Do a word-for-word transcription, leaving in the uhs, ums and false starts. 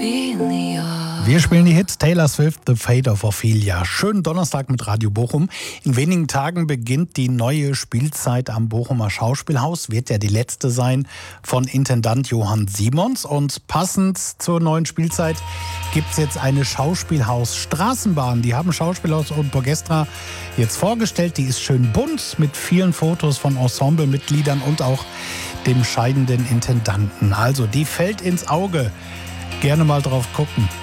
Wir spielen die Hits Taylor Swift, The Fate of Ophelia. Schönen Donnerstag mit Radio Bochum. In wenigen Tagen beginnt die neue Spielzeit am Bochumer Schauspielhaus. Wird ja die letzte sein von Intendant Johann Simons. Und passend zur neuen Spielzeit gibt es jetzt eine Schauspielhaus-Straßenbahn. Die haben Schauspielhaus und Orchestra jetzt vorgestellt. Die ist schön bunt mit vielen Fotos von Ensemblemitgliedern und auch dem scheidenden Intendanten. Also die fällt ins Auge. Gerne mal drauf gucken.